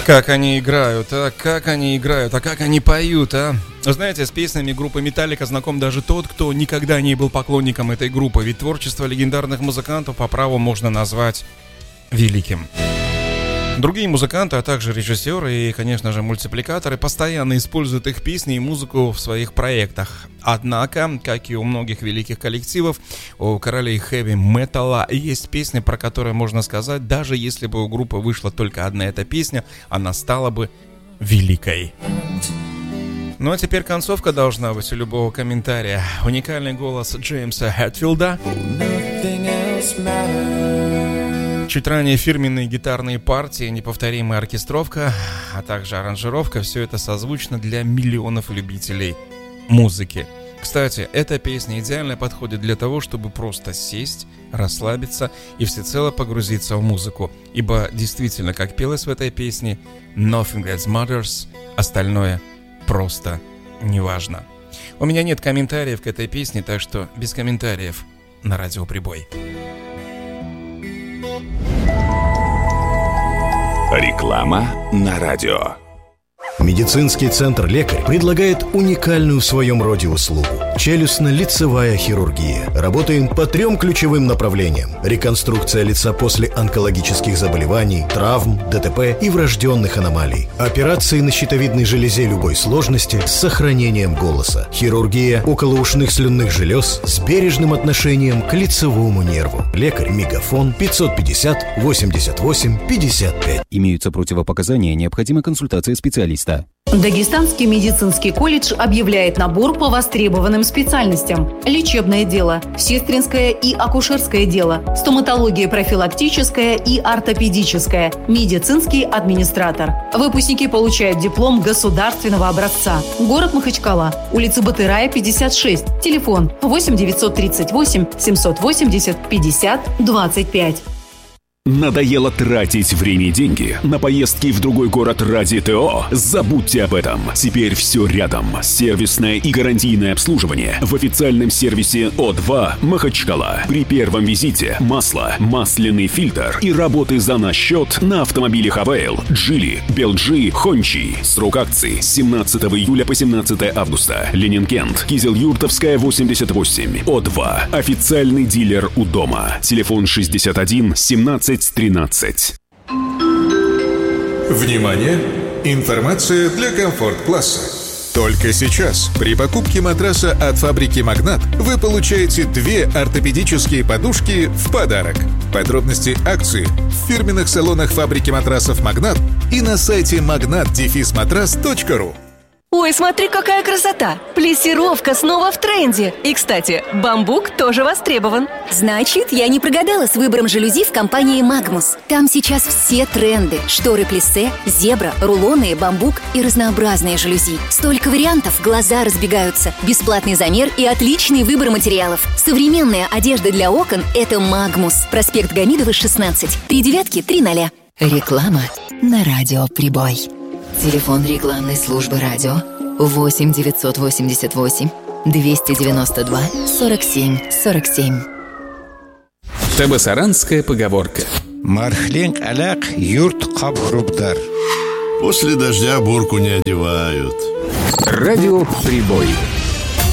Как они играют, а как они играют, а как они поют, а? Вы знаете, с песнями группы Metallica знаком даже тот, кто никогда не был поклонником этой группы, ведь творчество легендарных музыкантов по праву можно назвать великим. Другие музыканты, а также режиссеры и, конечно же, мультипликаторы постоянно используют их песни и музыку в своих проектах. Однако, как и у многих великих коллективов, у королей хэви-металла есть песни, про которые можно сказать, даже если бы у группы вышла только одна эта песня, она стала бы великой. Ну а теперь концовка должна быть у любого комментария. Уникальный голос Джеймса Хэтфилда. Чуть ранее фирменные гитарные партии, неповторимая оркестровка, а также аранжировка. Все это созвучно для миллионов любителей музыки. Кстати, эта песня идеально подходит для того, чтобы просто сесть, расслабиться и всецело погрузиться в музыку. Ибо действительно, как пелось в этой песне, «Nothing else matters», остальное просто неважно. У меня нет комментариев к этой песне, так что без комментариев на Радио Прибой. Реклама на радио. Медицинский центр «Лекарь» предлагает уникальную в своем роде услугу – челюстно-лицевая хирургия. Работаем по 3 ключевым направлениям – реконструкция лица после онкологических заболеваний, травм, ДТП и врожденных аномалий, операции на щитовидной железе любой сложности с сохранением голоса, хирургия околоушных слюнных желез с бережным отношением к лицевому нерву. «Лекарь», мегафон 550 88 55. Имеются противопоказания, необходима консультация специалиста. Дагестанский медицинский колледж объявляет набор по востребованным специальностям. Лечебное дело, сестринское и акушерское дело, стоматология профилактическая и ортопедическая, медицинский администратор. Выпускники получают диплом государственного образца. Город Махачкала, улица Батырая, 56, телефон 8 938 780 50 25. Надоело тратить время и деньги на поездки в другой город ради ТО? Забудьте об этом. Теперь все рядом. Сервисное и гарантийное обслуживание в официальном сервисе О2 Махачкала. При первом визите масло, масляный фильтр и работы за наш счет на автомобиле Хавейл, Джили, Белджи, Хончи. Срок акции с 17 июля по 17 августа. Ленинкент, Кизел-Юртовская, 88. О2. Официальный дилер у дома. Телефон 61 17 13. Внимание! Информация для комфорт-класса. Только сейчас при покупке матраса от фабрики «Магнат» вы получаете 2 ортопедические подушки в подарок. Подробности акции в фирменных салонах фабрики матрасов «Магнат» и на сайте magnat-matras.ru. Ой, смотри, какая красота! Плессировка снова в тренде. И, кстати, бамбук тоже востребован. Значит, я не прогадала с выбором жалюзи в компании «Магмус». Там сейчас все тренды. Шторы плиссе, зебра, рулоны, бамбук и разнообразные жалюзи. Столько вариантов, глаза разбегаются. Бесплатный замер и отличный выбор материалов. Современная одежда для окон – это «Магмус». Проспект Гамидова, 16. 3930. Реклама на Радио Прибой. Телефон рекламной службы радио 8 988 292 47 47. Табасаранская поговорка. Мархленг аляк юрт кабрубдар. После дождя бурку не одевают. Радио Прибой.